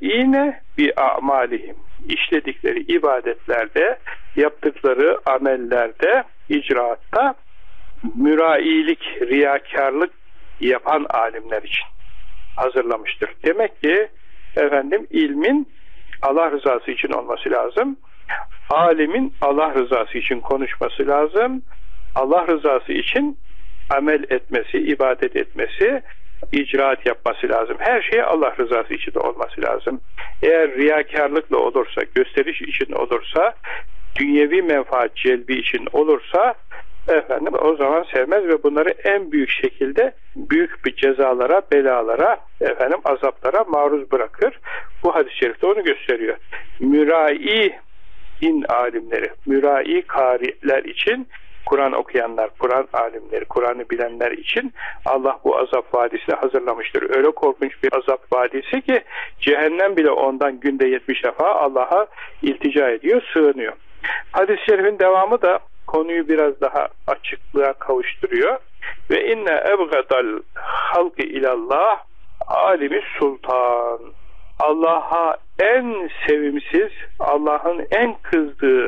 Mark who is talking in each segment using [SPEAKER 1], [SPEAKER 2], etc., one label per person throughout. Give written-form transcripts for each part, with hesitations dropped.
[SPEAKER 1] müraine bi a'malihim, işledikleri ibadetlerde, yaptıkları amellerde, icraatta mürailik, riyakarlık yapan alimler için hazırlamıştır. Demek ki ilmin Allah rızası için olması lazım. Alimin Allah rızası için konuşması lazım. Allah rızası için amel etmesi, ibadet etmesi, icraat yapması lazım. Her şey Allah rızası için de olması lazım. Eğer riyakarlıkla olursa, gösteriş için olursa, dünyevi menfaat celbi için olursa o zaman sevmez ve bunları en büyük şekilde büyük bir cezalara, belalara, azaplara maruz bırakır. Bu hadis-i şerifte onu gösteriyor. Mürai din alimleri, mürai kariler için, Kur'an okuyanlar, Kur'an alimleri, Kur'an'ı bilenler için Allah bu azap vadisini hazırlamıştır. Öyle korkunç bir azap vadisi ki cehennem bile ondan günde 70 defa Allah'a iltica ediyor, sığınıyor. Hadis-i şerifin devamı da konuyu biraz daha açıklığa kavuşturuyor. Ve inne ebgadal halki ilallah alimi sultan. Allah'a en sevimsiz, Allah'ın en kızdığı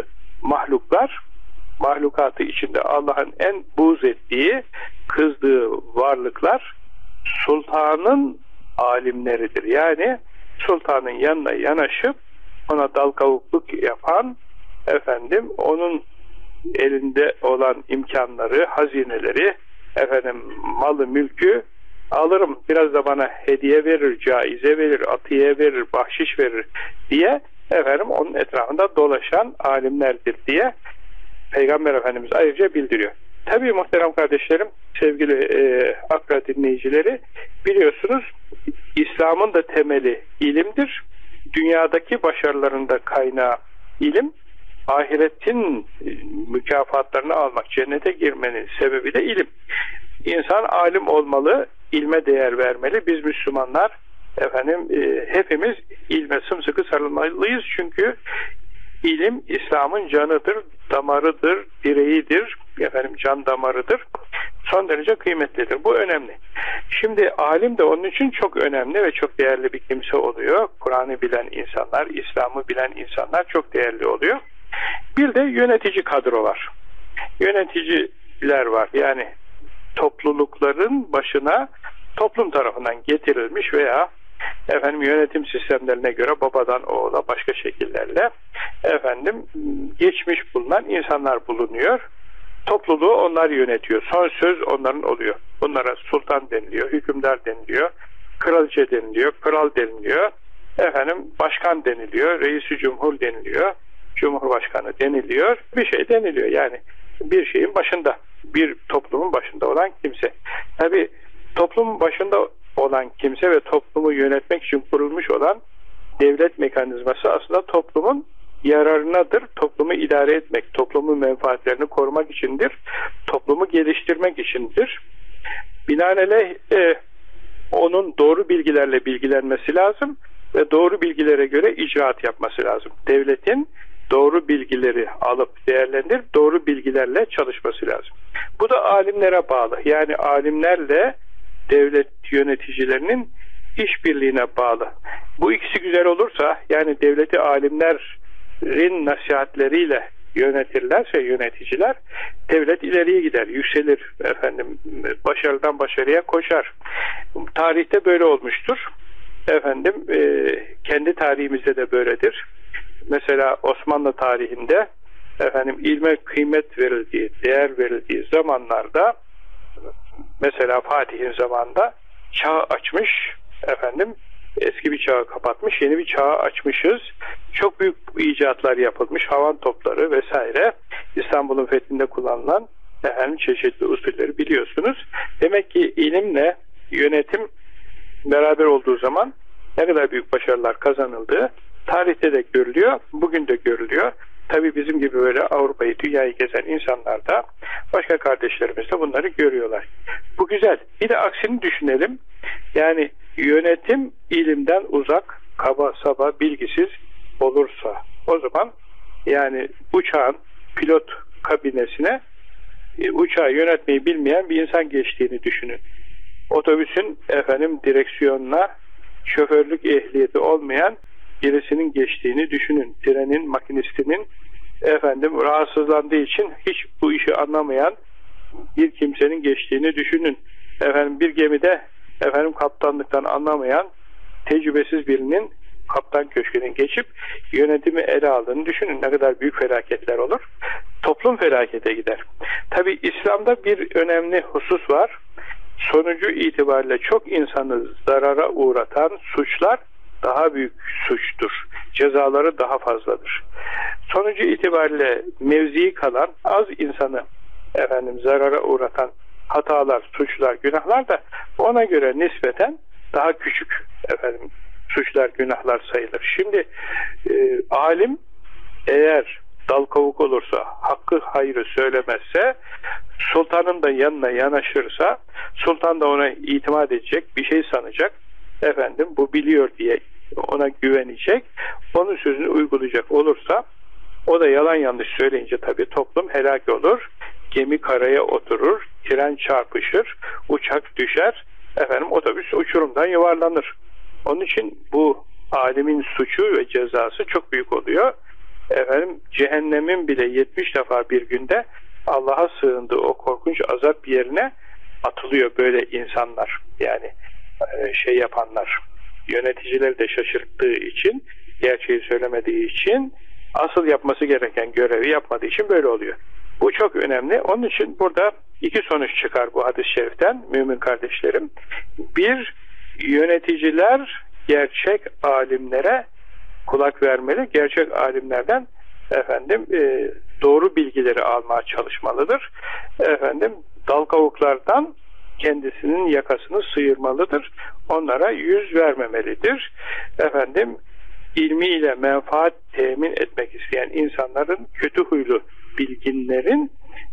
[SPEAKER 1] mahlukatı içinde Allah'ın en buğz ettiği, kızdığı varlıklar sultanın alimleridir. Yani sultanın yanına yanaşıp ona dal kavukluk yapan, onun elinde olan imkanları, hazineleri, malı, mülkü alırım, biraz da bana hediye verir, caize verir, atiye verir, bahşiş verir diye onun etrafında dolaşan alimlerdir diye Peygamber Efendimiz ayrıca bildiriyor. Tabii muhterem kardeşlerim, sevgili Akra dinleyicileri, biliyorsunuz İslam'ın da temeli ilimdir. Dünyadaki başarıların da kaynağı ilim. Ahiretin mükafatlarını almak, cennete girmenin sebebi de ilim. İnsan alim olmalı, ilme değer vermeli. Biz Müslümanlar hepimiz ilme sımsıkı sarılmalıyız. Çünkü ilim İslam'ın canıdır, damarıdır, direğidir, can damarıdır. Son derece kıymetlidir. Bu önemli. Şimdi alim de onun için çok önemli ve çok değerli bir kimse oluyor. Kur'an'ı bilen insanlar, İslam'ı bilen insanlar çok değerli oluyor. Bir de yönetici kadro var. Yöneticiler var. Yani toplulukların başına toplum tarafından getirilmiş veya yönetim sistemlerine göre babadan oğula başka şekillerle geçmiş bulunan insanlar bulunuyor. Topluluğu onlar yönetiyor. Son söz onların oluyor. Bunlara sultan deniliyor, hükümdar deniliyor, kraliçe deniliyor, kral deniliyor, başkan deniliyor, reisi cumhur deniliyor, cumhurbaşkanı deniliyor, bir şey deniliyor. Yani bir şeyin başında, bir toplumun başında olan kimse. Tabii toplumun başında olan kimse ve toplumu yönetmek için kurulmuş olan devlet mekanizması aslında toplumun yararınadır. Toplumu idare etmek, toplumun menfaatlerini korumak içindir. Toplumu geliştirmek içindir. Binaenaleyh onun doğru bilgilerle bilgilenmesi lazım ve doğru bilgilere göre icraat yapması lazım. Devletin doğru bilgileri alıp değerlendirip doğru bilgilerle çalışması lazım. Bu da alimlere bağlı. Yani alimlerle devlet yöneticilerinin işbirliğine bağlı. Bu ikisi güzel olursa, yani devleti alimlerin nasihatleriyle yönetirlerse yöneticiler, devlet ileriye gider, yükselir, başarıdan başarıya koşar. Tarihte böyle olmuştur. Kendi tarihimizde de böyledir. Mesela Osmanlı tarihinde ilme kıymet verildiği, değer verildiği zamanlarda, mesela Fatih'in zamanında çağ açmış, eski bir çağı kapatmış, yeni bir çağı açmışız. Çok büyük icatlar yapılmış, havan topları vesaire. İstanbul'un fethinde kullanılan çeşitli usulleri biliyorsunuz. Demek ki ilimle yönetim beraber olduğu zaman ne kadar büyük başarılar kazanıldığı tarihte de görülüyor, bugün de görülüyor. Tabii bizim gibi böyle Avrupa'yı, dünyayı gezen insanlar da, başka kardeşlerimiz de bunları görüyorlar. Bu güzel. Bir de aksini düşünelim. Yani yönetim ilimden uzak, kaba saba, bilgisiz olursa, o zaman yani uçağın pilot kabinesine uçağı yönetmeyi bilmeyen bir insan geçtiğini düşünün. Otobüsün direksiyonuna şoförlük ehliyeti olmayan birisinin geçtiğini düşünün. Trenin makinistinin rahatsızlandığı için hiç bu işi anlamayan bir kimsenin geçtiğini düşünün. Bir gemide kaptanlıktan anlamayan tecrübesiz birinin kaptan köşkünden geçip yönetimi ele aldığını düşünün. Ne kadar büyük felaketler olur. Toplum felakete gider. Tabi İslam'da bir önemli husus var. Sonucu itibariyle çok insanı zarara uğratan suçlar daha büyük suçtur. Cezaları daha fazladır. Sonucu itibariyle mevzii kalan az insanı zarara uğratan hatalar, suçlar, günahlar da ona göre nispeten daha küçük suçlar, günahlar sayılır. Şimdi alim eğer dal kavuk olursa, hakkı hayrı söylemezse, sultanın da yanına yanaşırsa, sultan da ona itimat edecek, bir şey sanacak. Bu biliyor diye ona güvenecek. Onun sözünü uygulayacak olursa, o da yalan yanlış söyleyince tabii toplum helak olur. Gemi karaya oturur, tren çarpışır, uçak düşer, otobüs uçurumdan yuvarlanır. Onun için bu alimin suçu ve cezası çok büyük oluyor. Cehennemin bile 70 defa bir günde Allah'a sığındığı o korkunç azap yerine atılıyor böyle insanlar. Yani yapanlar, yöneticileri de şaşırttığı için, gerçeği söylemediği için, asıl yapması gereken görevi yapmadığı için böyle oluyor. Bu çok önemli. Onun için burada iki sonuç çıkar bu hadis-i şeriften mümin kardeşlerim. Bir, yöneticiler gerçek alimlere kulak vermeli. Gerçek alimlerden doğru bilgileri almaya çalışmalıdır. Dal kavuklardan kendisinin yakasını sıyırmalıdır. Onlara yüz vermemelidir. İlmiyle menfaat temin etmek isteyen insanların, kötü huylu bilginlerin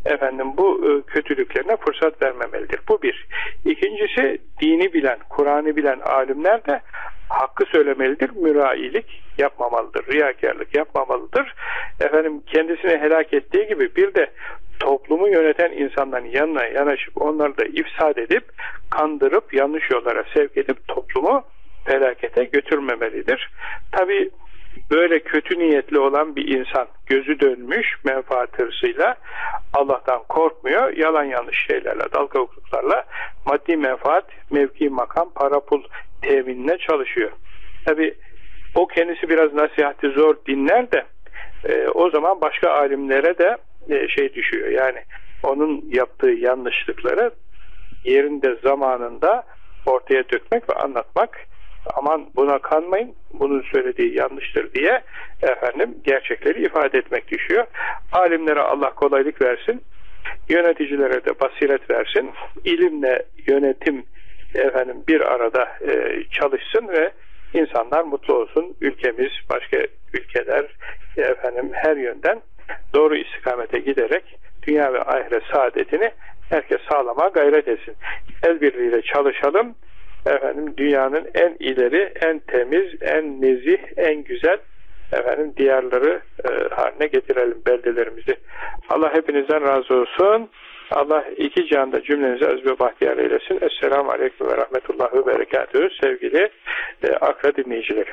[SPEAKER 1] bu kötülüklerine fırsat vermemelidir. Bu bir. İkincisi, dini bilen, Kur'an'ı bilen alimler de hakkı söylemelidir. Mürailik yapmamalıdır. Riyakarlık yapmamalıdır. Kendisini helak ettiği gibi bir de toplumu yöneten insanların yanına yanaşıp onları da ifsad edip, kandırıp, yanlış yollara sevk edip toplumu felakete götürmemelidir. Tabi böyle kötü niyetli olan bir insan, gözü dönmüş menfaat hırsıyla, Allah'tan korkmuyor, yalan yanlış şeylerle, dal kavukluklarla maddi menfaat, mevki, makam, para, pul teminine çalışıyor. Tabi o kendisi biraz nasihati zor dinler de o zaman başka alimlere de düşüyor. Yani onun yaptığı yanlışlıkları yerinde, zamanında ortaya dökmek ve anlatmak. Aman buna kanmayın, bunun söylediği yanlıştır diye gerçekleri ifade etmek düşüyor. Alimlere Allah kolaylık versin, yöneticilere de basiret versin, ilimle yönetim bir arada çalışsın ve insanlar mutlu olsun. Ülkemiz, başka ülkeler her yönden doğru istikamete giderek dünya ve ahiret saadetini herkes sağlamaya gayret etsin. El birliğiyle çalışalım. Dünyanın en ileri, en temiz, en nezih, en güzel diyarları haline getirelim beldelerimizi. Allah hepinizden razı olsun. Allah iki cihanda cümlenizi aziz ve bahtiyar eylesin. Esselamu Aleyküm ve Rahmetullahi ve Berekatühü. Sevgili Akra dinleyicileri.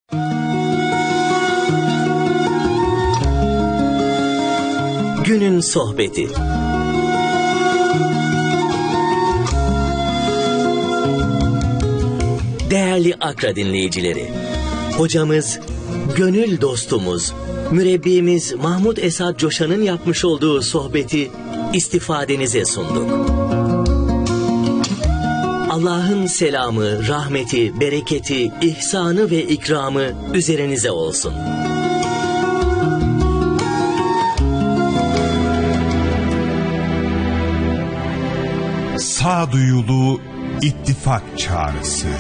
[SPEAKER 2] Günün sohbeti. Değerli Akra dinleyicileri, hocamız, gönül dostumuz, mürebbimiz Mahmud Esad Coşan'ın yapmış olduğu sohbeti istifadenize sunduk. Allah'ın selamı, rahmeti, bereketi, ihsanı ve ikramı üzerinize olsun.
[SPEAKER 3] Sağduyulu ittifak çağrısı.